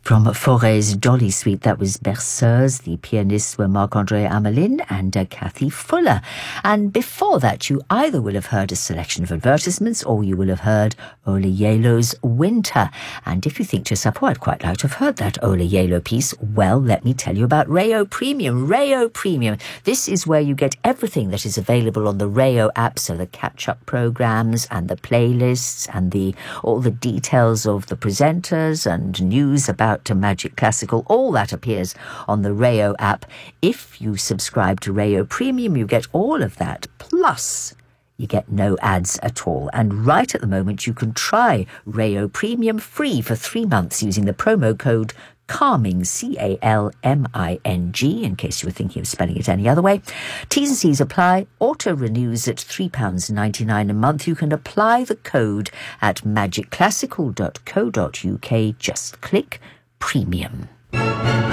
From Fauré's Dolly Suite, that was Berceuse. The pianists were Marc-André Amelin and Kathy Fuller. And before that, you either will have heard a selection of advertisements or you will have heard Ola Yelo's Winter. And if you think to yourself, oh, I'd quite like to have heard that Ola Yelo piece, well, let me tell you about Rayo Premium. Rayo Premium. This is where you get everything that is available on the Rayo app, so the catch-up programs and the playlists and all the details of the presenters and news about Magic Classical, all that appears on the Rayo app. If you subscribe to Rayo Premium, you get all of that, plus you get no ads at all. And right at the moment, you can try Rayo Premium free for 3 months using the promo code CALMING, CALMING, in case you were thinking of spelling it any other way. T's and C's apply. Auto renews at £3.99 a month. You can apply the code at magicclassical.co.uk. Just click Premium.